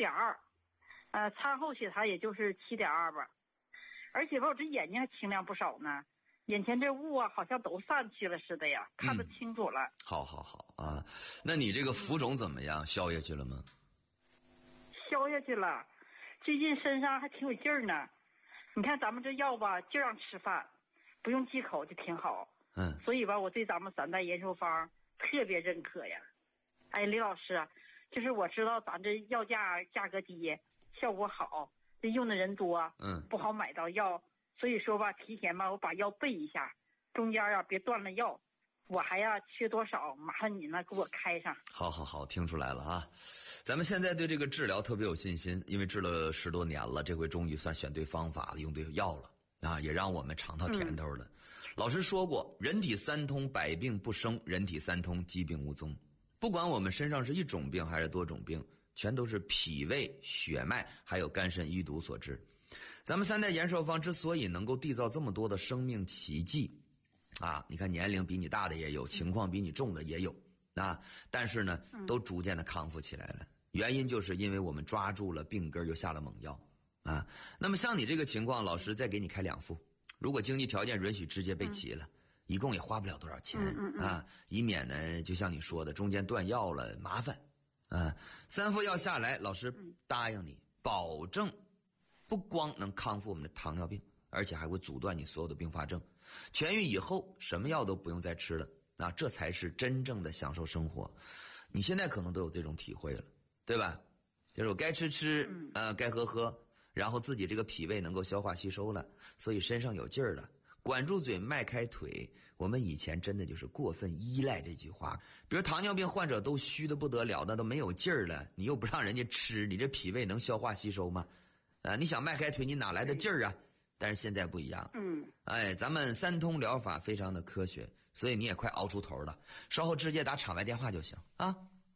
6.2，餐后血糖也就是7.2吧。而且吧，我这眼睛还清亮不少呢，眼前这雾啊，好像都散去了似的呀，看得清楚了。 好啊，那你这个浮肿怎么样？消下去了吗？ 消下去了，最近身上还挺有劲儿呢。你看咱们这药吧，就让吃饭，不用忌口就挺好。所以吧，我对咱们3代延寿方特别认可呀。哎，李老师，就是我知道咱这药价格低，效果好，这用的人多，不好买到药，所以说吧，提前吧，我把药备一下，中间啊别断了药。我还呀缺多少，麻烦你呢给我开上。 好，听出来了啊。咱们现在对这个治疗特别有信心，因为治了10多年了，这回终于算选对方法了，用对药了啊，也让我们尝到甜头了。老师说过，人体三通，百病不生；人体三通，疾病无踪。不管我们身上是一种病还是多种病，全都是脾胃、血脉还有肝肾淤堵所致。咱们3代延寿方之所以能够缔造这么多的生命奇迹啊，你看年龄比你大的也有，情况比你重的也有啊，但是呢都逐渐的康复起来了。原因就是因为我们抓住了病根，又下了猛药啊。那么像你这个情况，老师再给你开2副，如果经济条件允许，直接备齐了，一共也花不了多少钱啊，以免呢就像你说的中间断药了麻烦啊。3副药下来，老师答应你，保证不光能康复我们的糖尿病，而且还会阻断你所有的并发症。痊愈以后什么药都不用再吃了啊，这才是真正的享受生活。你现在可能都有这种体会了，对吧？就是我该吃该喝，然后自己这个脾胃能够消化吸收了，所以身上有劲儿了。管住嘴，迈开腿，我们以前真的就是过分依赖这句话。比如糖尿病患者都虚得不得了，那都没有劲儿了，你又不让人家吃，你这脾胃能消化吸收吗？你想迈开腿，你哪来的劲儿啊？但是现在不一样，咱们3通疗法非常的科学，所以你也快熬出头了。稍后直接打场外电话就行啊。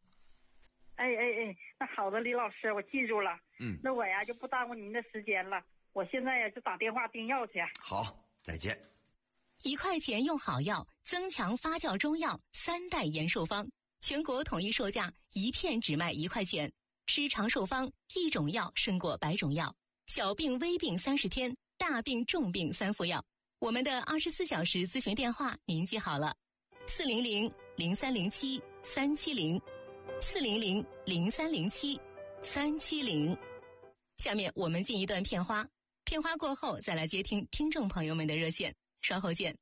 那好的，李老师，我记住了。那我呀就不耽误您的时间了，我现在呀就打电话订药去。 好，再见。 1块钱用好药，增强发酵中药3代延寿方，全国统一售价1片只卖1块钱。吃长寿方，一种药胜过100种药。小病微病30天，大病重病3副药。我们的24小时咨询电话您记好了，400-0307-370，400-0307-370。下面我们进一段片花，片花过后再来接听听众朋友们的热线，稍后见。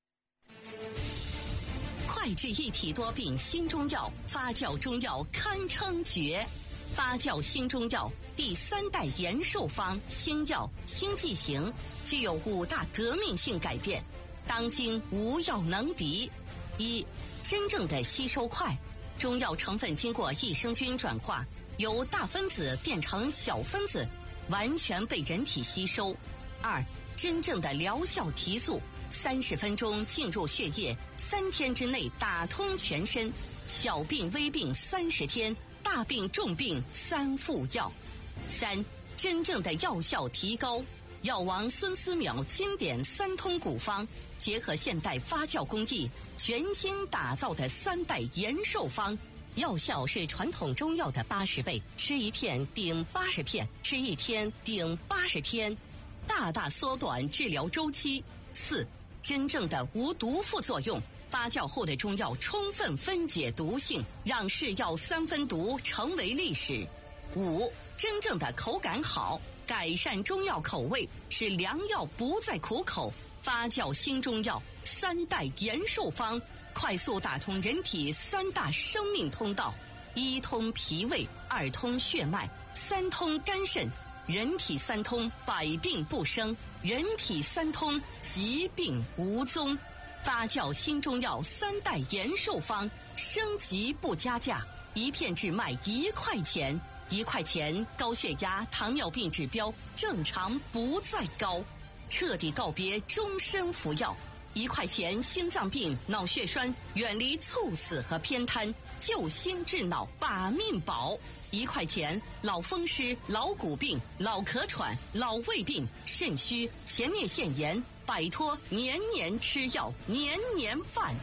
快治一体多病新中药，发酵中药堪称绝。发酵新中药第3代延寿方新药新剂型，具有5大革命性改变，当今无药能敌。1. 真正的吸收快，中药成分经过益生菌转化，由大分子变成小分子，完全被人体吸收。2. 真正的疗效提速，30分钟进入血液，3天之内打通全身，小病微病30天，大病重病3副药。3. 真正的药效提高，药王孙思邈经典3通古方，结合现代发酵工艺，全新打造的3代延寿方，药效是传统中药的80倍，吃1片顶80片，吃1天顶80天，大大缩短治疗周期。4. 真正的无毒副作用，发酵后的中药充分分解毒性，让是药3分毒成为历史。5. 真正的口感好，改善中药口味，使良药不再苦口。发酵新中药3代延寿方，快速打通人体3大生命通道：1通脾胃，2通血脉，3通肝肾。人体3通，百病不生；人体3通，疾病无踪。发酵新中药3代延寿方，升级不加价，1片只卖1块钱。1块钱，高血压、糖尿病指标正常不再高，彻底告别终身服药。1块钱，心脏病、脑血栓远离猝死和偏瘫，救心治脑把命保。1块钱，老风湿、老骨病、老咳喘、老胃病、肾虚、前列腺炎，摆脱年年吃药、年年犯。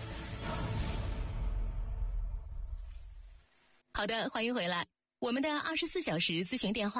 好的，欢迎回来。我们的24小时咨询电话